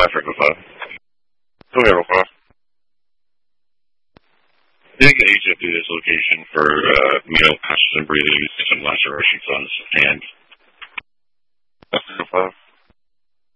Freckle 5. Okay, Freckle 5. You can HFD this location for male conscious and breathing, some laceration on his hand. Freckle 5.